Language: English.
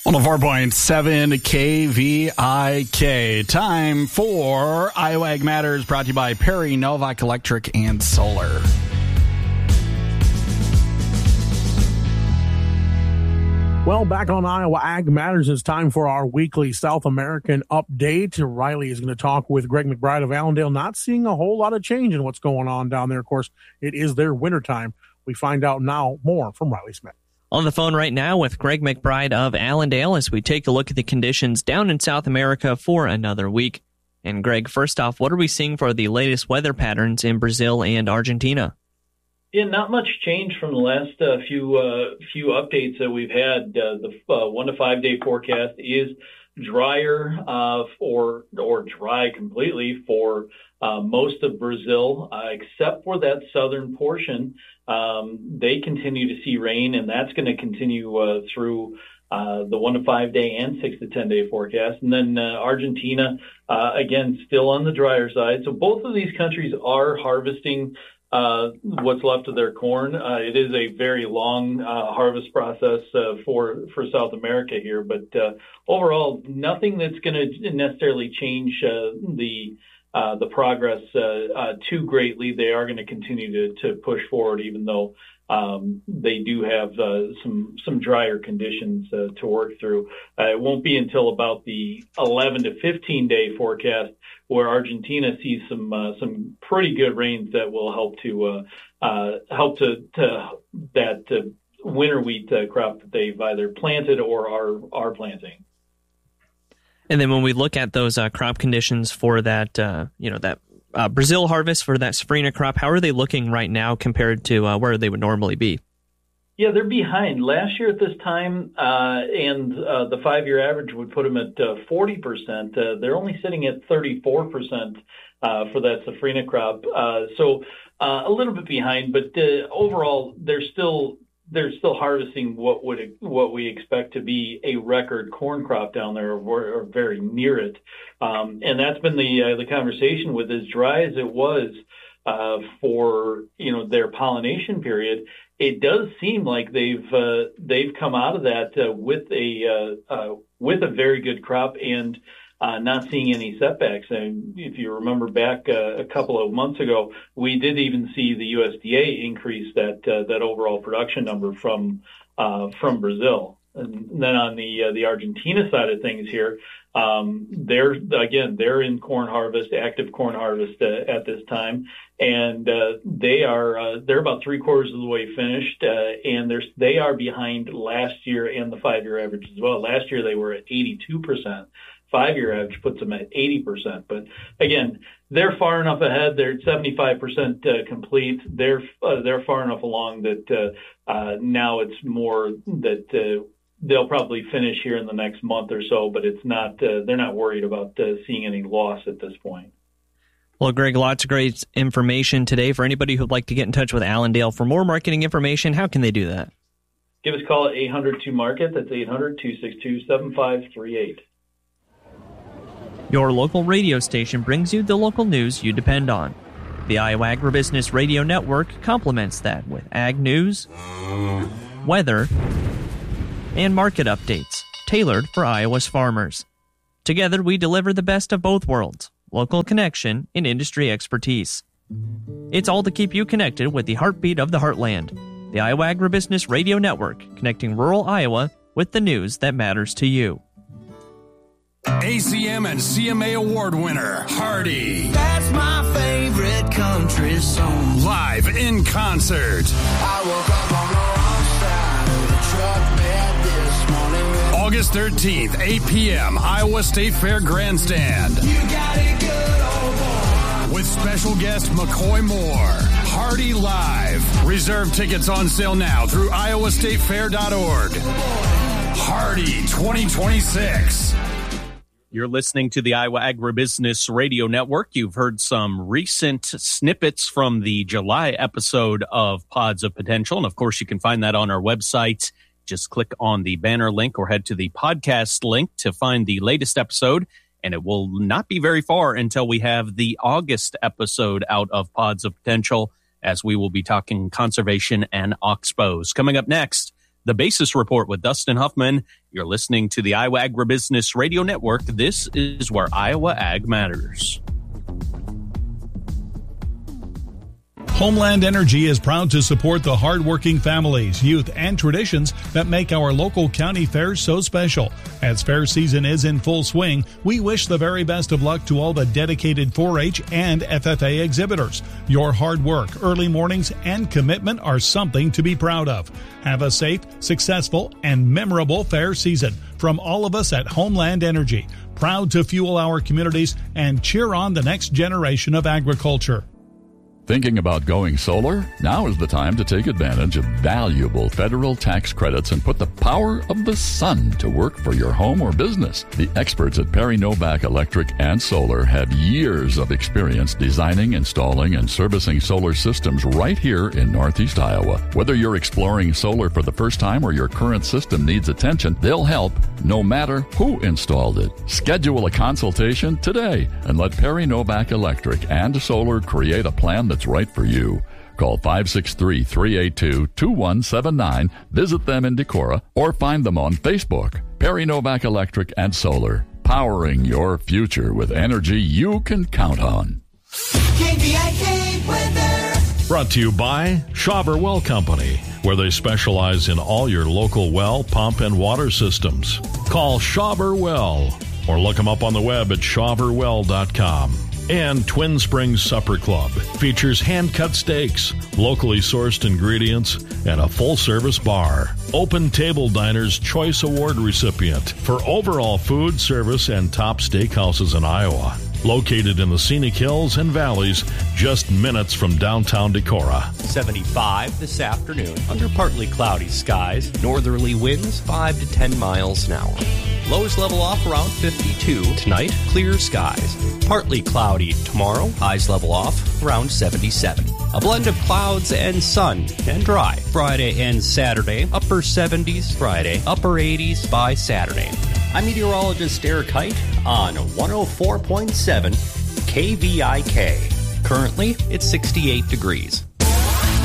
104.7 KVIK. Time for Iowa Ag Matters, brought to you by Perry Novak Electric and Solar. Well, back on Iowa Ag Matters, it's time for our weekly South American update. Riley is going to talk with Greg McBride of Allendale. Not seeing a whole lot of change in what's going on down there. Of course, it is their wintertime. We find out now more from Riley Smith. On the phone right now with Greg McBride of Allendale as we take a look at the conditions down in South America for another week. And Greg, first off, what are we seeing for the latest weather patterns in Brazil and Argentina? Yeah, not much change from the last few updates that we've had. The 1 to 5 day forecast is drier or dry completely for most of Brazil, except for that southern portion. They continue to see rain, and that's going to continue through the 1 to 5 day and 6 to 10 day forecast. And then Argentina, again, still on the drier side. So both of these countries are harvesting what's left of their corn. It is a very long harvest process for South America here, but overall, nothing that's going to necessarily change the progress too greatly. They are going to continue to push forward, even though they do have some drier conditions to work through. It won't be until about the 11 to 15 day forecast where Argentina sees some pretty good rains that will help to that winter wheat crop that they've either planted or are planting. And then when we look at those crop conditions for that, that Brazil harvest for that Safrinha crop, how are they looking right now compared to where they would normally be? Yeah, they're behind. Last year at this time, and the 5-year average would put them at 40%. They're only sitting at 34% for that Safrinha crop. So a little bit behind, but overall, they're still harvesting what we expect to be a record corn crop down there, or very near it. And that's been the conversation. With as dry as it was for their pollination period, it does seem like they've come out of that with a very good crop and not seeing any setbacks. And if you remember back a couple of months ago, we did even see the USDA increase that overall production number from Brazil. And then on the Argentina side of things here, they're in corn harvest, active corn harvest at this time, and they're about 3/4 of the way finished, and they are behind last year and the 5-year average as well. Last year they were at 82%. 5-year average puts them at 80%. But again, they're far enough ahead. They're at 75% complete. They're far enough along that now it's more that they'll probably finish here in the next month or so. But it's not. They're not worried about seeing any loss at this point. Well, Greg, lots of great information today. For anybody who'd like to get in touch with Allendale for more marketing information, how can they do that? Give us a call at 800-2-MARKET. That's 800-262-7538. Your local radio station brings you the local news you depend on. The Iowa Agribusiness Radio Network complements that with ag news, weather, and market updates tailored for Iowa's farmers. Together, we deliver the best of both worlds, local connection and industry expertise. It's all to keep you connected with the heartbeat of the heartland. The Iowa Agribusiness Radio Network, connecting rural Iowa with the news that matters to you. ACM and CMA award winner, Hardy. That's my favorite country song. Live in concert. I woke up on the wrong side of the truck bed this morning. August 13th, 8 p.m., Iowa State Fair Grandstand. You got it good, old boy. With special guest McCoy Moore. Hardy Live. Reserve tickets on sale now through iowastatefair.org. Hardy 2026. You're listening to the Iowa Agribusiness Radio Network. You've heard some recent snippets from the July episode of Pods of Potential. And of course, you can find that on our website. Just click on the banner link or head to the podcast link to find the latest episode. And it will not be very far until we have the August episode out of Pods of Potential, as we will be talking conservation and oxbows. Coming up next, The Basis Report with Dustin Huffman. You're listening to the Iowa Agribusiness Radio Network. This is where Iowa Ag matters. Homeland Energy is proud to support the hardworking families, youth, and traditions that make our local county fairs so special. As fair season is in full swing, we wish the very best of luck to all the dedicated 4-H and FFA exhibitors. Your hard work, early mornings, and commitment are something to be proud of. Have a safe, successful, and memorable fair season. From all of us at Homeland Energy, proud to fuel our communities and cheer on the next generation of agriculture. Thinking about going solar? Now is the time to take advantage of valuable federal tax credits and put the power of the sun to work for your home or business. The experts at Perry Novak Electric and Solar have years of experience designing, installing, and servicing solar systems right here in Northeast Iowa. Whether you're exploring solar for the first time or your current system needs attention, they'll help no matter who installed it. Schedule a consultation today and let Perry Novak Electric and Solar create a plan that's right for you. Call 563-382-2179, visit them in Decorah, or find them on Facebook. Perry Novak Electric and Solar, powering your future with energy you can count on. KVIK weather. Brought to you by Schauber Well Company, where they specialize in all your local well, pump, and water systems. Call Schauber Well or look them up on the web at schauberwell.com. And Twin Springs Supper Club features hand-cut steaks, locally sourced ingredients, and a full-service bar. Open Table Diner's Choice Award recipient for overall food, service, and top steakhouses in Iowa. Located in the scenic hills and valleys, just minutes from downtown Decorah. 75 this afternoon under partly cloudy skies. Northerly winds 5 to 10 miles an hour. Lows level off around 52. Tonight, clear skies. Partly cloudy tomorrow. Highs level off around 77. A blend of clouds and sun and dry. Friday and Saturday, upper 70s Friday, upper 80s by Saturday. I'm meteorologist Eric Height on 104.7 KVIK. Currently, it's 68 degrees.